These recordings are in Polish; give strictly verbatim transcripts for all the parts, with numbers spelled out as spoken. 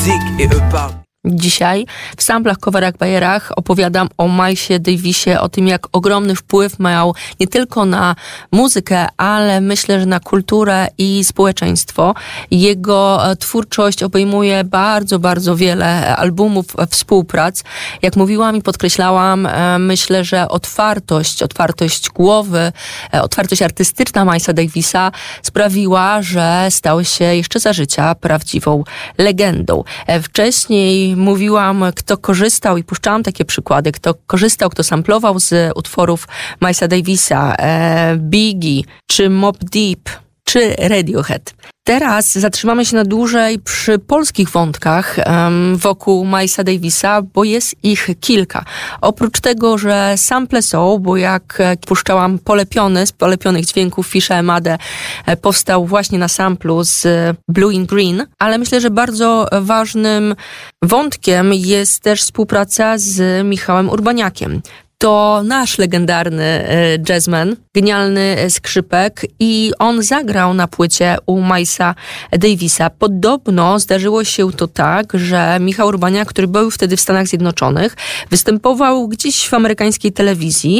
musique et eux parlent. Dzisiaj w samplach, coverach, bajerach opowiadam o Milesie Davisie, o tym, jak ogromny wpływ miał nie tylko na muzykę, ale myślę, że na kulturę i społeczeństwo. Jego twórczość obejmuje bardzo, bardzo wiele albumów, współprac. Jak mówiłam i podkreślałam, myślę, że otwartość, otwartość głowy, otwartość artystyczna Milesa Davisa sprawiła, że stał się jeszcze za życia prawdziwą legendą. Wcześniej mówiłam, kto korzystał i puszczałam takie przykłady, kto korzystał, kto samplował z utworów Milesa Davisa, e, Biggie, czy Mobb Deep, czy Radiohead. Teraz zatrzymamy się na dłużej przy polskich wątkach um, wokół Milesa Davisa, bo jest ich kilka. Oprócz tego, że sample są, bo jak puszczałam polepiony, z polepionych dźwięków Fisza Emadę powstał właśnie na samplu z Blue in Green, ale myślę, że bardzo ważnym wątkiem jest też współpraca z Michałem Urbaniakiem. To nasz legendarny jazzman, genialny skrzypek i on zagrał na płycie u Milesa Davisa. Podobno zdarzyło się to tak, że Michał Urbaniak, który był wtedy w Stanach Zjednoczonych, występował gdzieś w amerykańskiej telewizji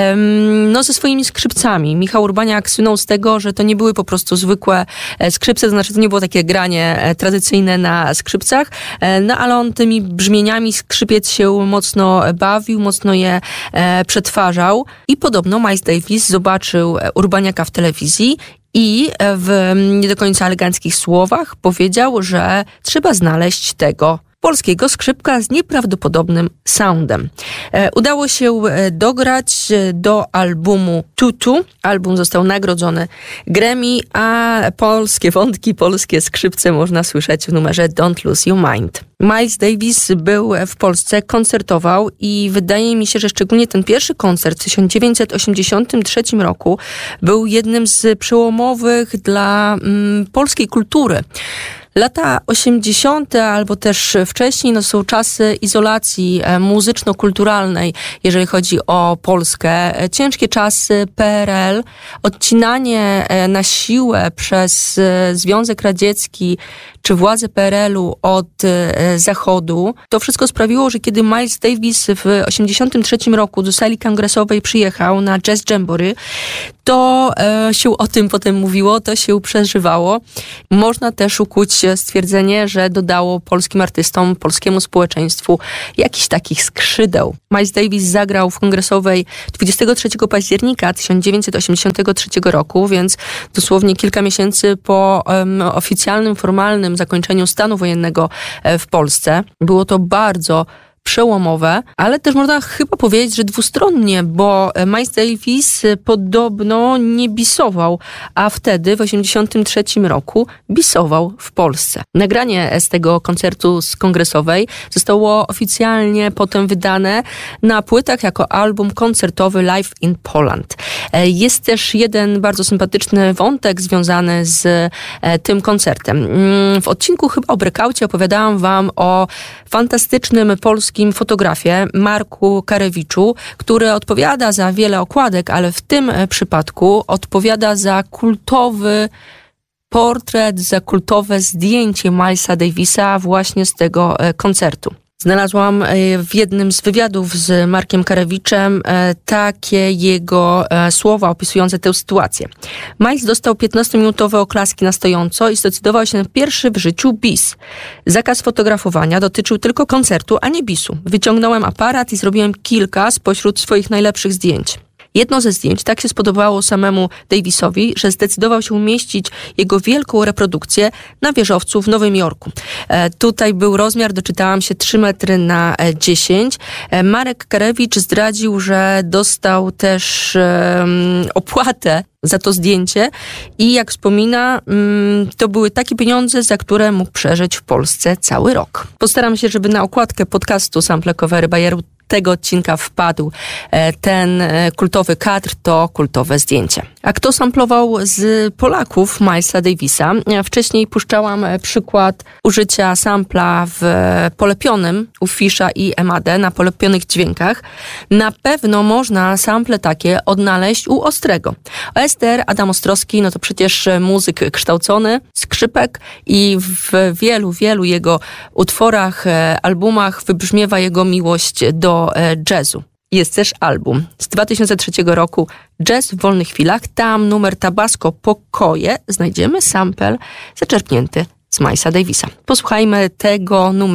no ze swoimi skrzypcami. Michał Urbaniak słynął z tego, że to nie były po prostu zwykłe skrzypce, to znaczy to nie było takie granie tradycyjne na skrzypcach, no ale on tymi brzmieniami skrzypiec się mocno bawił, mocno je E, przetwarzał i podobno Miles Davis zobaczył Urbaniaka w telewizji i w nie do końca eleganckich słowach powiedział, że trzeba znaleźć tego polskiego skrzypka z nieprawdopodobnym soundem. E, udało się dograć do albumu Tutu. Album został nagrodzony Grammy, a polskie wątki, polskie skrzypce można słyszeć w numerze Don't Lose Your Mind. Miles Davis był w Polsce, koncertował i wydaje mi się, że szczególnie ten pierwszy koncert w tysiąc dziewięćset osiemdziesiątym trzecim roku był jednym z przełomowych dla mm, polskiej kultury. Lata osiemdziesiąte albo też wcześniej no, są czasy izolacji muzyczno-kulturalnej, jeżeli chodzi o Polskę. Ciężkie czasy, P R L, odcinanie na siłę przez Związek Radziecki czy władze P R L-u od Zachodu. To wszystko sprawiło, że kiedy Miles Davis w osiemdziesiątym trzecim roku do sali kongresowej przyjechał na Jazz Jamboree, to e, się o tym potem mówiło, to się przeżywało. Można też ukuć stwierdzenie, że dodało polskim artystom, polskiemu społeczeństwu jakichś takich skrzydeł. Miles Davis zagrał w kongresowej dwudziestego trzeciego października tysiąc dziewięćset osiemdziesiątego trzeciego roku, więc dosłownie kilka miesięcy po um, oficjalnym, formalnym zakończeniu stanu wojennego w Polsce. Było to bardzo przełomowe, ale też można chyba powiedzieć, że dwustronnie, bo Miles Davis podobno nie bisował, a wtedy w osiemdziesiątym trzecim roku bisował w Polsce. Nagranie z tego koncertu z kongresowej zostało oficjalnie potem wydane na płytach jako album koncertowy Live in Poland. Jest też jeden bardzo sympatyczny wątek związany z tym koncertem. W odcinku chyba o Breakoucie opowiadałam wam o fantastycznym polskim fotografie Marku Karewiczu, który odpowiada za wiele okładek, ale w tym przypadku odpowiada za kultowy portret, za kultowe zdjęcie Milesa Davisa właśnie z tego koncertu. Znalazłam w jednym z wywiadów z Markiem Karewiczem takie jego słowa opisujące tę sytuację. Miles dostał piętnastominutowe oklaski na stojąco i zdecydował się na pierwszy w życiu bis. Zakaz fotografowania dotyczył tylko koncertu, a nie bisu. Wyciągnąłem aparat i zrobiłem kilka spośród swoich najlepszych zdjęć. Jedno ze zdjęć tak się spodobało samemu Davisowi, że zdecydował się umieścić jego wielką reprodukcję na wieżowcu w Nowym Jorku. E, tutaj był rozmiar, doczytałam się, trzy metry na dziesięć. E, Marek Karewicz zdradził, że dostał też e, opłatę za to zdjęcie i jak wspomina, to były takie pieniądze, za które mógł przeżyć w Polsce cały rok. Postaram się, żeby na okładkę podcastu Sample Covery Bajeru tego odcinka wpadł ten kultowy kadr, to kultowe zdjęcie. A kto samplował z Polaków Milesa Davisa? Wcześniej puszczałam przykład użycia sampla w polepionym u Fisha i Emadę, na polepionych dźwiękach. Na pewno można sample takie odnaleźć u Ostrego. O S D R Adam Ostrowski, no to przecież muzyk kształcony, skrzypek i w wielu, wielu jego utworach, albumach wybrzmiewa jego miłość do jazzu. Jest też album z dwa tysiące trzeciego roku Jazz w wolnych chwilach. Tam numer Tabasco Pokoje znajdziemy sample zaczerpnięty z Milesa Davisa. Posłuchajmy tego numeru.